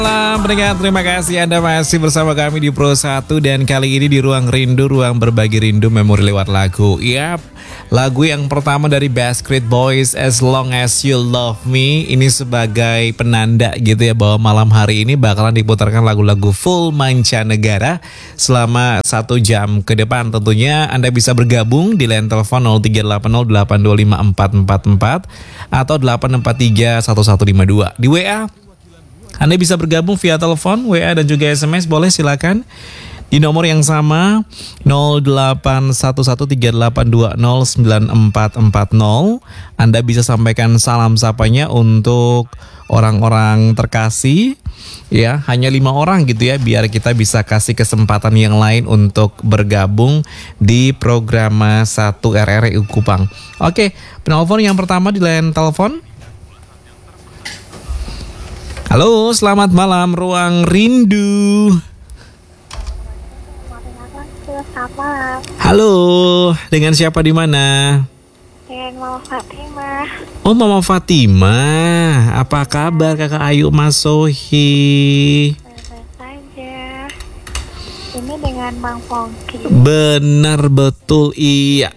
Malam pendengar, terima kasih Anda masih bersama kami di Pro 1. Dan kali ini di Ruang Rindu, ruang berbagi rindu memori lewat lagu. Yap, lagu yang pertama dari Backstreet Boys, As Long As You Love Me. Ini sebagai penanda gitu ya, bahwa malam hari ini bakalan diputarkan lagu-lagu full mancanegara selama 1 jam ke depan. Tentunya Anda bisa bergabung di line telepon 0380825444 atau 8431152. Di WA Anda bisa bergabung via telepon, WA dan juga SMS, boleh silakan di nomor yang sama 081138209440. Anda bisa sampaikan salam sapanya untuk orang-orang terkasih ya, hanya 5 orang gitu ya, biar kita bisa kasih kesempatan yang lain untuk bergabung di program 1 RRI Kupang. Oke, penelpon yang pertama di line telepon. Halo, selamat malam Ruang Rindu. Selamat malam. Halo, dengan siapa di mana? Dengan Mama Fatimah. Oh, Mama Fatimah. Apa kabar Kakak Ayu Mas Sohi? Baik saja. Ini dengan Bang Pongki. Benar betul, iya.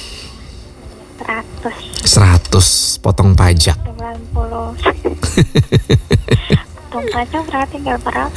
100 potong pajak. 90. Potong pajak berarti nggak berapa.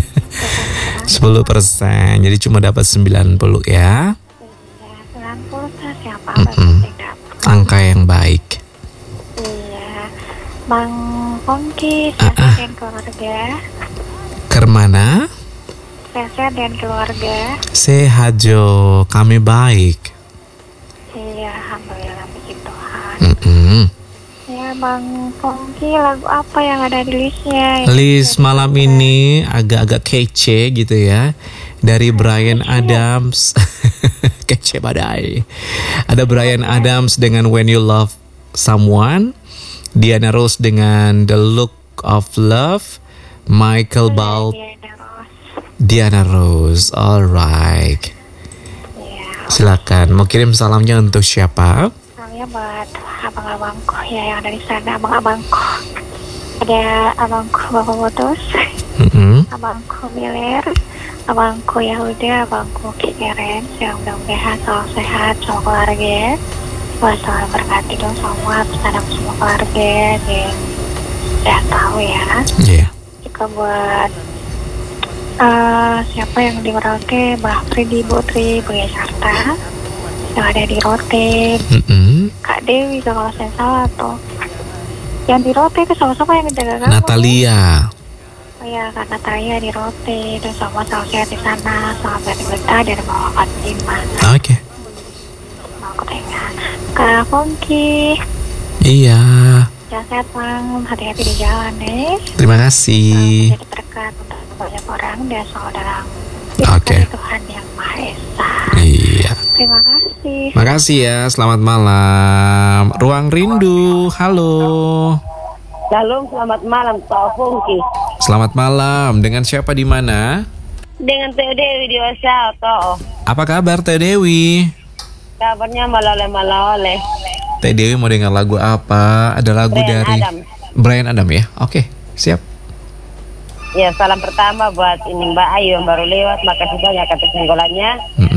10%, jadi cuma dapat 90 ya. Iya, 90 siapa penting dapat. Angka yang baik. Iya. Bang Pongki, sehat dan keluarga. Kemana? Sehat dan keluarga. Sehat Jo, kami baik. Iya, alhamdulillah puji Tuhan. Ya, Bang Pongki, lagu apa yang ada di listnya? List malam ini agak-agak kece gitu ya, dari Bryan Adams. Kece badai. Ada Bryan Adams dengan When You Love Someone, Diana Ross dengan The Look of Love, Michael Balt, Diana Ross. Alright. Silakan, mau kirim salamnya untuk siapa? Salamnya buat abang-abangku ya yang ada di sana, abang-abangku. Ada abangku Bapak Putus, abangku Miler, abangku Yahuda, abangku Kikeren, yang mudah-mudahan selalu sehat sama keluarga ya. Buat selalu berkati dong semua, bersama semua keluarga dan udah tahu ya. Iya. Juga buat siapa yang di Merauke, Mbak Fridi, Putri, Buya Sarta yang ada di Rote, Kak Dewi kalau saya salah tuh. Yang di Rote itu sama-sama yang menjaga kamu. Natalia. Oh ya, Kak Natalia di Rote, dan sama sehat di sana, selamat berita dari Mama Fatimah. Oke. Mau aku tanya, Kak Pongki. Iya. Jangan sehat Bang, hati-hati di jalan deh. Terima kasih. Jadi berkat untuk banyak orang dan selalu dalam Tuhan yang Maha Esa. Iya. Terima kasih. Makasih ya, selamat malam. Ruang Rindu, halo. Shalom, selamat malam Pak Pongki. Selamat malam, dengan siapa di mana? Dengan Teh Dewi di Osao toh. Apa kabar Teh Dewi? Kabarnya malole. Teh Dewi mau dengar lagu apa? Ada lagu Bryan dari Adam. Bryan Adam ya? Oke, siap. Ya, salam pertama buat ini Mbak Ayu yang baru lewat, makasih banyak atas penggolannya.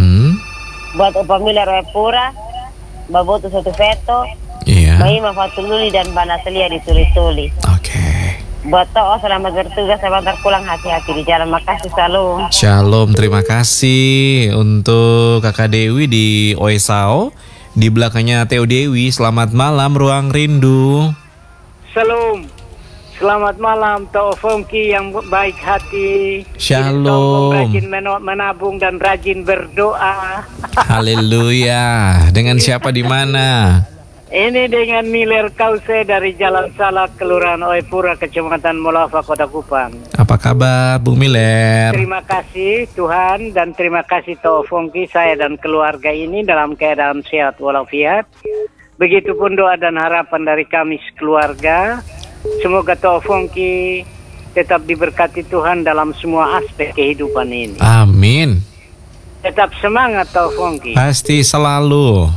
Buat Opa Miller Wepura, Mbak Boto Soto Veto, Iya. Mbak Ima Fatululi dan Mbak Natalia di Tuli-Tuli. Oke. Buat Toh, selamat bertugas, selamat pulang, hati-hati di jalan. Makasih, salam. Shalom, terima kasih untuk Kakak Dewi di Oesao. Di belakangnya Teo Dewi. Selamat malam Ruang Rindu. Shalom. Selamat malam Toh Pongki yang baik hati. Shalom. Rajin menabung dan rajin berdoa. Haleluya. Dengan siapa di mana? Ini dengan Miller Kause dari Jalan Salak, Kelurahan Oepura, Kecamatan Molafa, Kota Kupang. Apa kabar Bung Miller? Terima kasih Tuhan dan terima kasih Toh Pongki, saya dan keluarga ini dalam keadaan sehat walafiat. Begitupun doa dan harapan dari kami sekeluarga. Semoga Toh Pongki tetap diberkati Tuhan dalam semua aspek kehidupan ini. Amin. Tetap semangat Toh Pongki. Pasti selalu.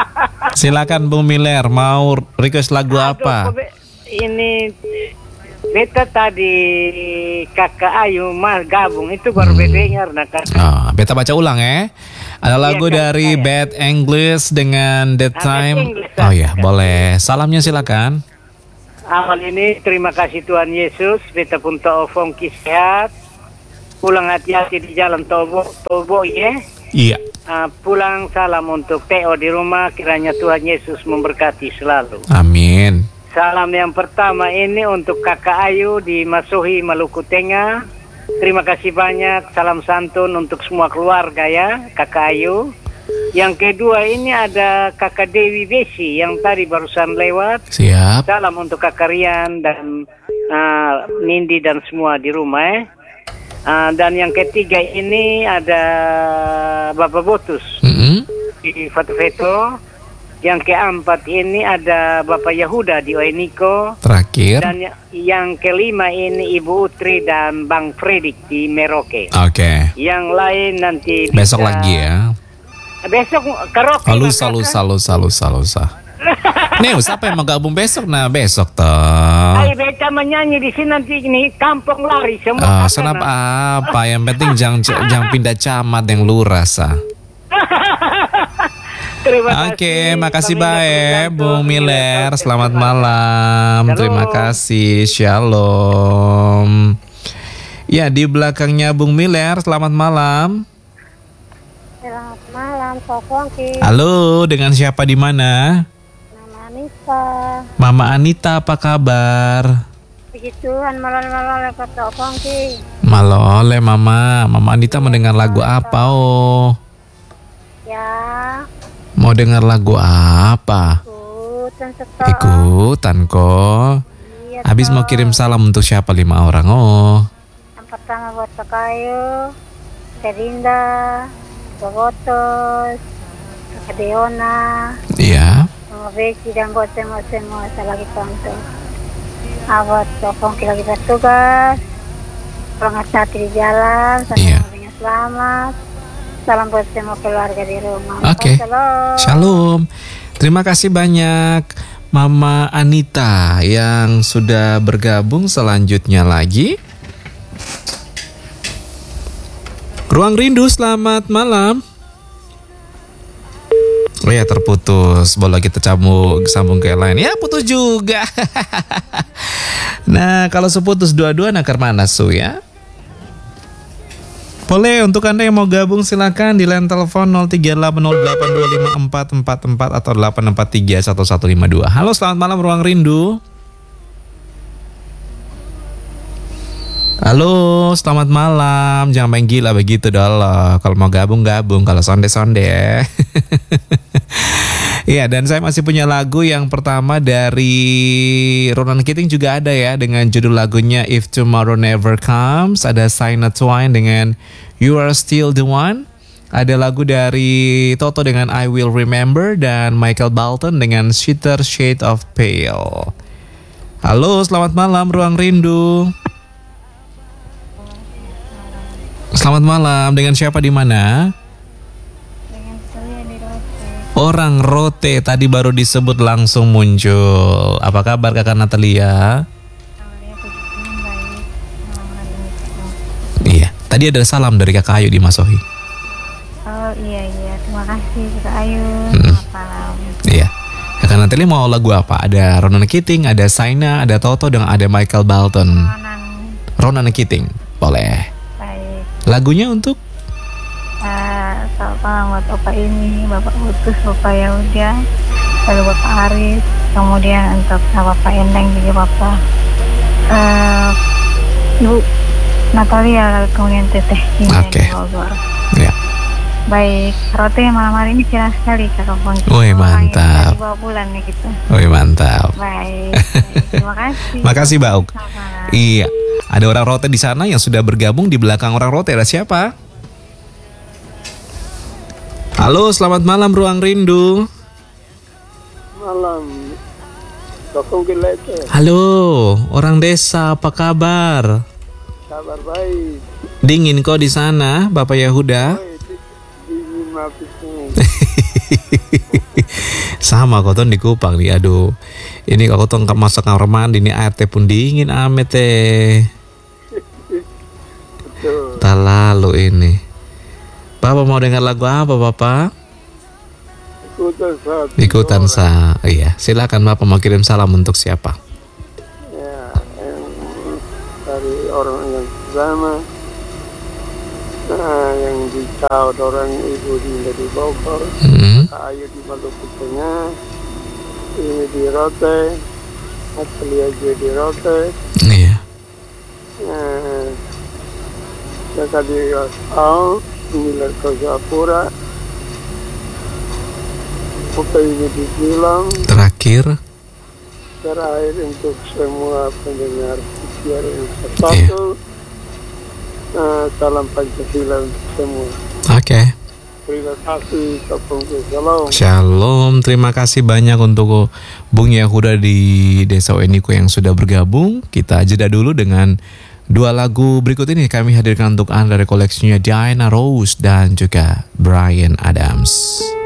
Silakan Bung Miller, mau request lagu apa? Ini beta tadi kakak Ayu mah gabung itu baru dengar nah kakak. Oh, beta baca ulang ya. Ada lagu Kak, dari saya. Bad English dengan The Bad Time. English, Oh Kak. ya, boleh. Salamnya silakan. Awal ini terima kasih Tuhan Yesus, beta pun tahu Fongki sehat. Pulang hati-hati di jalan Tobo ya. Iya. Pulang salam untuk Teo di rumah, kiranya Tuhan Yesus memberkati selalu. Amin. Salam yang pertama ini untuk kakak Ayu di Masohi, Maluku Tengah. Terima kasih banyak, salam santun untuk semua keluarga ya, kakak Ayu. Yang kedua ini ada kakak Dewi Besi yang tadi barusan lewat. Siap. Salam untuk kakak Rian dan Nindi dan semua di rumah. Dan yang ketiga ini ada Bapak Botus di Fatu-Feto. Yang keempat ini ada Bapak Yahuda di Oeniko. Terakhir. Dan yang kelima ini Ibu Utri dan Bang Fredik di Merauke. Oke. Yang lain nanti Besok bisa- lagi ya. Besok karaoke. Lusa. Nih, siapa yang mau gabung besok? Nah, besok toh. Ayo beta menyanyi di sini nanti ini kampung lari semua. Senap apa? Yang penting jangan pindah camat yang luras ah. Terima Oke, kasih. makasih Pemilik baik Pembantu, Bung Miller. Selamat malam. Shalom. Terima kasih. Shalom. Ya, di belakangnya Bung Miller. Selamat malam. Selamat malam, Kak Fongki. Halo, dengan siapa di mana? Nama Anissa. Mama Anita, apa kabar? Begituan malam-malam Kak Fongki. Malole, Mama. Mama Anita mau dengar lagu apa? Oh, Ya, mau dengar lagu apa? ikutan setelah. Ikutan kok. Iya, Habis mau kirim salam untuk siapa 5 orang? Oh, yang pertama buat Kak Ayu, Kak Dinda, Kak Botos, Kak Deona, iya. Mama Beci dan buat semua saya lagi tonton. Buat Kak Fongki lagi bertugas, pulang hati di jalan, Iya. semuanya selamat. Salam buat semua keluarga di rumah. Oke. Shalom. Shalom. Terima kasih banyak Mama Anita yang sudah bergabung. Selanjutnya lagi Ruang Rindu, selamat malam. Oh ya, terputus. Boleh kita sambung ke lain. Ya, putus juga. Nah, kalau seputus dua-dua nakar mana su ya? Boleh, untuk Anda yang mau gabung silakan di line telepon 0380825444 atau 8431152. Halo, selamat malam Ruang Rindu. Halo, selamat malam. Jangan main gila begitu dong. Kalau mau gabung, kalau sonde-sonde. Iya, dan saya masih punya lagu yang pertama dari Ronan Keating juga ada ya, dengan judul lagunya If Tomorrow Never Comes. Ada Shania Twain dengan You Are Still the One. Ada lagu dari Toto dengan I Will Remember, dan Michael Bolton dengan Sweeter Shade of Pale. Halo, selamat malam Ruang Rindu. Selamat malam, dengan siapa di mana? Orang Rote tadi baru disebut langsung muncul. Apa kabar Kakak Natalia? Iya, tadi ada salam dari Kakak Ayu di Masohi. Oh iya, terima kasih Kak Ayu. Selamat malam. Iya. Kakak Natalia mau lagu apa? Ada Ronan Keating, ada Shania, ada Toto, dan ada Michael Bolton. Ronan Keating, boleh. Baik. Lagunya untuk? Selamat malam buat Opa ini, Bapak Utus, Bapak Yahuda, lalu Bapak Aris, kemudian untuk Bapak Endang juga Bapak Ibu Natalia, kemudian Teteh Cinta Oke. di Bogor. Ya. Baik, Rote malam hari ini cerah sekali Kak Fongki. Wih, mantap. 2 bulan nih gitu. Wih, mantap. Baik, terima kasih. Makasih, Mbak Uk. Selamat malam. Iya, ada orang Rote di sana yang sudah bergabung. Di belakang orang Rote ada siapa? Halo, selamat malam Ruang Rindu. Malam. Tokong Gilete. Halo, orang desa, apa kabar? Kabar baik. Dingin kok di sana, Bapak Yahuda? Di Mapisung. Sama kok, Ton, di Kupang nih. Aduh. Ini kalau tuh nggak masuk kamar mandi, ini air teh pun dingin amet teh. Betul. Tak lalu ini. Bapak mau dengar lagu apa Bapak? Ikutan sa. Iya, silakan Bapak mau kirim salam untuk siapa? Ya, yang dari orang yang pertama, yang di Cao, orang ibu di Bogor, Ayu di Maluku Tengah, ini di Rote, Atelier di Rote, Iya. Jaka di Asal, Miler Kosapura, Oke ini di Gilang. Terakhir Untuk semua pendengar siar yang satu, salam Pancasila untuk semua. Oke. Terima kasih, Shalom. Shalom, terima kasih banyak untuk Bung Yahuda di Desa Weniko yang sudah bergabung. Kita jeda dulu dengan 2 lagu berikut ini kami hadirkan untuk Anda dari koleksinya Diana Rose dan juga Bryan Adams.